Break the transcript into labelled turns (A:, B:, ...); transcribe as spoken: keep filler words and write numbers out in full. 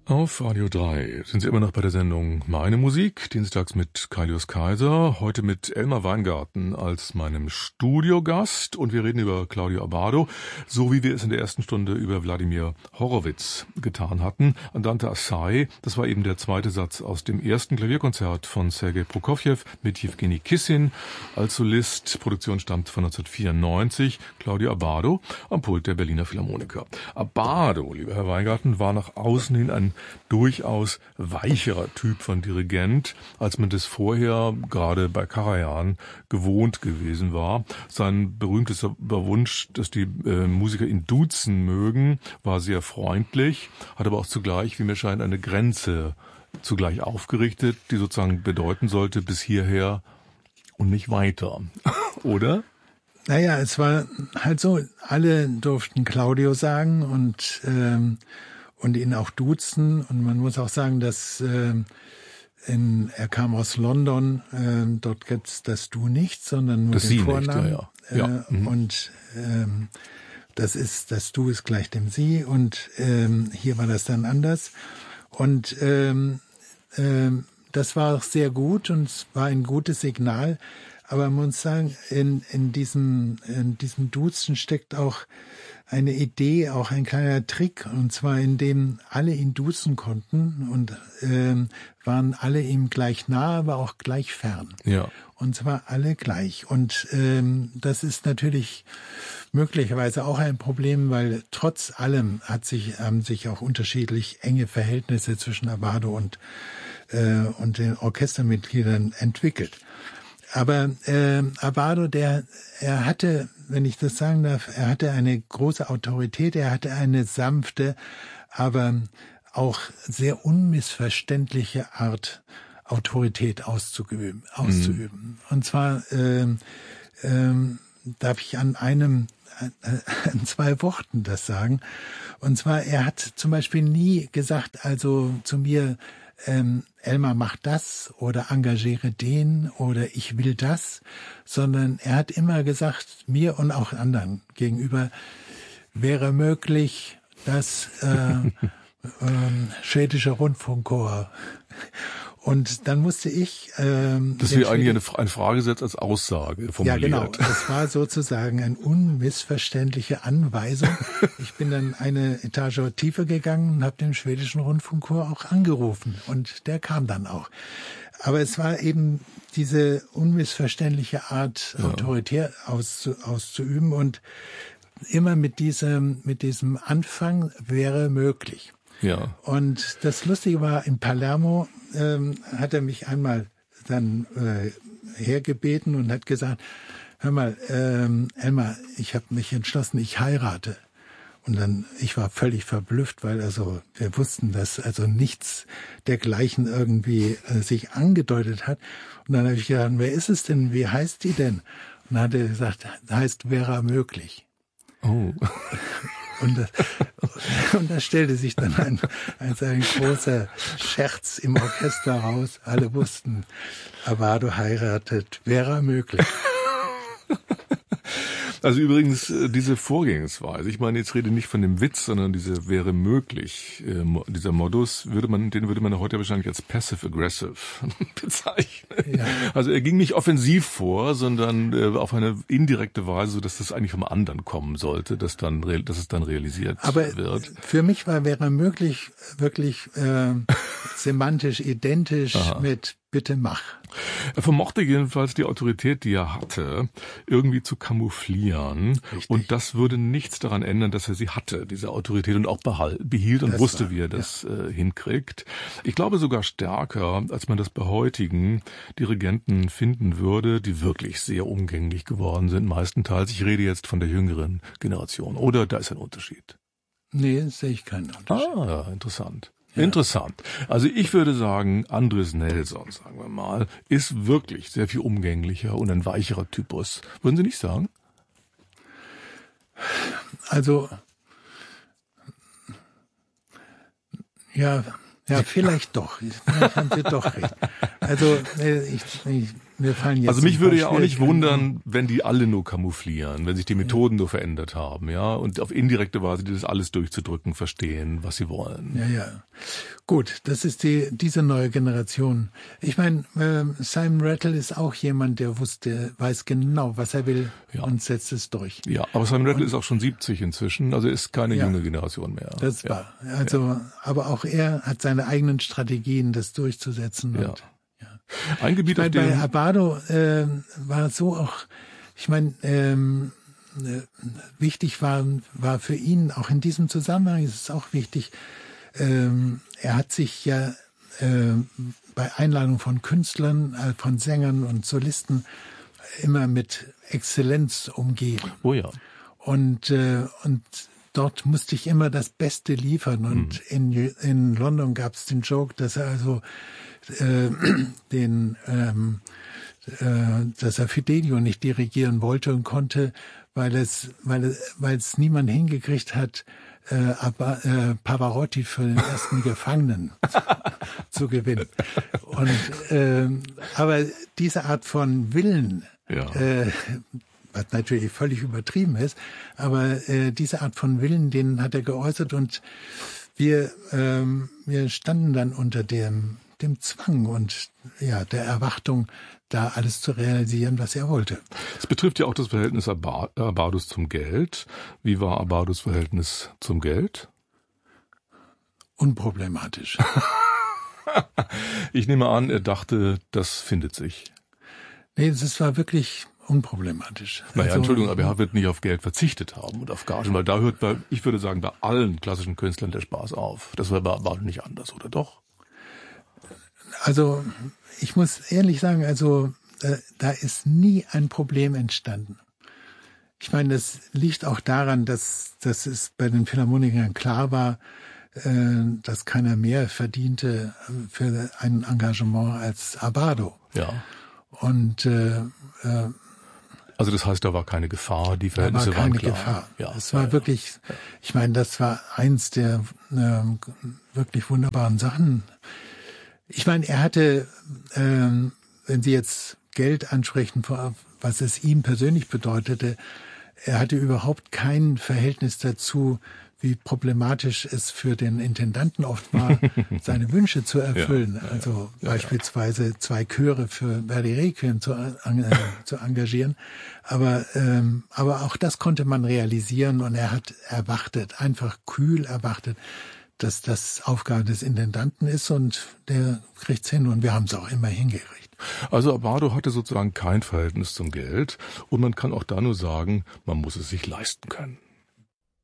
A: Auf Radio drei sind Sie immer noch bei der Sendung Meine Musik, dienstags mit Kaius Kaiser, heute mit Elmar Weingarten als meinem Studiogast und wir reden über Claudio Abbado, so wie wir es in der ersten Stunde über Wladimir Horowitz getan hatten. Andante Assai, das war eben der zweite Satz aus dem ersten Klavierkonzert von Sergei Prokofjew mit Jewgeni Kissin als Solist. Produktion stammt von neunzehnhundertvierundneunzig, Claudio Abbado am Pult der Berliner Philharmoniker. Abbado, lieber Herr Weingarten, war nach außen hin ein durchaus weicherer Typ von Dirigent, als man das vorher gerade bei Karajan gewohnt gewesen war. Sein berühmtester Wunsch, dass die äh, Musiker ihn duzen mögen, war sehr freundlich, hat aber auch zugleich, wie mir scheint, eine Grenze zugleich aufgerichtet, die sozusagen bedeuten sollte, bis hierher und nicht weiter. Oder?
B: Naja, es war halt so, alle durften Claudio sagen und ähm, und ihn auch duzen. Und man muss auch sagen, dass äh, in, er kam aus London, äh, dort gibt's das Du nicht, sondern nur
A: das
B: den
A: Sie
B: Vornamen.
A: Nicht, ja, ja. Ja.
B: Äh,
A: Mhm.
B: Und ähm, das ist, das Du ist gleich dem Sie. Und ähm, hier war das dann anders. Und ähm, ähm, das war auch sehr gut und es war ein gutes Signal. Aber man muss sagen, in, in diesem, in diesem Duzen steckt auch eine Idee, auch ein kleiner Trick, und zwar in dem alle ihn duzen konnten und ähm, waren alle ihm gleich nah, aber auch gleich fern.
A: Ja.
B: Und zwar alle gleich. Und ähm, das ist natürlich möglicherweise auch ein Problem, weil trotz allem hat sich, haben sich auch unterschiedlich enge Verhältnisse zwischen Abbado und, äh, und den Orchestermitgliedern entwickelt. Aber äh, Abbado, der, er hatte, wenn ich das sagen darf, er hatte eine große Autorität, er hatte eine sanfte, aber auch sehr unmissverständliche Art, Autorität auszuüben. auszuüben. Mhm. Und zwar äh, äh, darf ich an einem, äh, an zwei Worten das sagen. Und zwar, er hat zum Beispiel nie gesagt, also zu mir, Ähm, Elmar, mach das oder engagiere den oder ich will das, sondern er hat immer gesagt, mir und auch anderen gegenüber, wäre möglich, dass äh, ähm, schwedischer Rundfunkchor. Und dann musste ich... Ähm,
A: das wäre eigentlich eine, eine Frage setzt als Aussage formuliert.
B: Ja, genau. Das war sozusagen eine unmissverständliche Anweisung. Ich bin dann eine Etage tiefer gegangen und habe den schwedischen Rundfunkchor auch angerufen. Und der kam dann auch. Aber es war eben diese unmissverständliche Art, ja, autoritär auszu, auszuüben. Und immer mit diesem, mit diesem Anfang wäre möglich.
A: Ja.
B: Und das Lustige war, in Palermo ähm, hat er mich einmal dann äh, hergebeten und hat gesagt, hör mal, ähm, Elmar, ich habe mich entschlossen, ich heirate. Und dann, ich war völlig verblüfft, weil also wir wussten, dass also nichts dergleichen irgendwie äh, sich angedeutet hat. Und dann habe ich gedacht, wer ist es denn? Wie heißt die denn? Und dann hat er gesagt, heißt Vera möglich.
A: Oh.
B: Und, und da stellte sich dann ein, ein, ein großer Scherz im Orchester raus. Alle wussten, Abbado heiratet, wäre möglich.
A: Also übrigens, diese Vorgehensweise, ich meine, jetzt rede nicht von dem Witz, sondern diese wäre möglich, äh, dieser Modus, würde man, den würde man heute wahrscheinlich als passive-aggressive bezeichnen. Ja. Also er ging nicht offensiv vor, sondern äh, auf eine indirekte Weise, so dass das eigentlich vom anderen kommen sollte, dass dann, dass es dann realisiert
B: Aber
A: wird.
B: Für mich war wäre möglich wirklich äh, semantisch identisch Aha. mit Bitte mach.
A: Er vermochte jedenfalls die Autorität, die er hatte, irgendwie zu kamouflieren. Richtig. Und das würde nichts daran ändern, dass er sie hatte, diese Autorität, und auch behal- behielt und das wusste, war, wie er das ja. äh, hinkriegt. Ich glaube sogar stärker, als man das bei heutigen Dirigenten finden würde, die wirklich sehr umgänglich geworden sind, meistenteils. Ich rede jetzt von der jüngeren Generation. Oder da ist ein Unterschied?
B: Nee, sehe ich keinen Unterschied.
A: Ah, interessant. Ja. Interessant. Also ich würde sagen, Andres Nelson, sagen wir mal, ist wirklich sehr viel umgänglicher und ein weicherer Typus. Würden Sie nicht sagen?
B: Also, ja, ja, vielleicht doch. Vielleicht haben Sie doch recht. Also, ich, ich, mir fallen jetzt
A: also mich würde ja auch nicht
B: Schwierigkeiten
A: wundern, wenn die alle nur camouflieren, wenn sich die Methoden ja. nur verändert haben, ja, und auf indirekte Weise das alles durchzudrücken verstehen, was sie wollen.
B: Ja, ja. Gut, das ist die diese neue Generation. Ich meine, äh, Simon Rattle ist auch jemand, der wusste, weiß genau, was er will ja. und setzt es durch.
A: Ja, aber Simon Rattle und, ist auch schon siebzig inzwischen, also ist keine
B: ja,
A: junge Generation mehr.
B: Das
A: ja.
B: war. Also, ja. aber auch er hat seine eigenen Strategien, das durchzusetzen.
A: Ja.
B: Und, ja.
A: Ein Gebiet,
B: ich mein,
A: auf dem
B: bei Abbado äh, war es so auch, ich meine, ähm, äh, wichtig war, war für ihn, auch in diesem Zusammenhang ist es auch wichtig, ähm, er hat sich ja äh, bei Einladung von Künstlern, äh, von Sängern und Solisten immer mit Exzellenz umgeben.
A: Oh ja.
B: Und, äh, und dort musste ich immer das Beste liefern. Und hm. in, in London gab es den Joke, dass er also äh, den, ähm, äh, dass er Fidelio nicht dirigieren wollte und konnte, weil es, weil es, weil es niemand hingekriegt hat, äh, aber, äh, Pavarotti für den ersten Gefangenen zu gewinnen. Und äh, aber diese Art von Willen, ja. äh, was natürlich völlig übertrieben ist, aber äh, diese Art von Willen, den hat er geäußert und wir, ähm, wir standen dann unter dem, dem Zwang und ja der Erwartung, da alles zu realisieren, was er wollte.
A: Es betrifft ja auch das Verhältnis Abbados zum Geld. Wie war Abbados Verhältnis zum Geld?
B: Unproblematisch.
A: Ich nehme an, er dachte, das findet sich.
B: Nee, das war wirklich unproblematisch.
A: Naja,
B: also,
A: Entschuldigung, aber er wird nicht auf Geld verzichtet haben und auf Gagen, weil da hört, bei, ich würde sagen, bei allen klassischen Künstlern der Spaß auf. Das war bei Abbado nicht anders, oder doch?
B: Also ich muss ehrlich sagen, also äh, da ist nie ein Problem entstanden. Ich meine, das liegt auch daran, dass, dass es bei den Philharmonikern klar war, äh, dass keiner mehr verdiente für ein Engagement als Abbado.
A: Ja.
B: Und äh, äh,
A: also das heißt, da war keine Gefahr, die Verhältnisse
B: da war keine
A: waren klar.
B: Gefahr.
A: Ja,
B: es war
A: ja,
B: wirklich,
A: ja.
B: ich meine, das war eins der äh, wirklich wunderbaren Sachen. Ich meine, er hatte, ähm, wenn Sie jetzt Geld ansprechen, was es ihm persönlich bedeutete, er hatte überhaupt kein Verhältnis dazu, wie problematisch es für den Intendanten oft war, seine Wünsche zu erfüllen. Ja, also ja, beispielsweise ja. zwei Chöre für Verdi Requiem zu, äh, zu engagieren. Aber, ähm, aber auch das konnte man realisieren und er hat erwartet, einfach kühl erwartet, dass das Aufgabe des Intendanten ist und der kriegt's hin und wir haben es auch immer hingekriegt.
A: Also Abbado hatte sozusagen kein Verhältnis zum Geld und man kann auch da nur sagen, man muss es sich leisten können.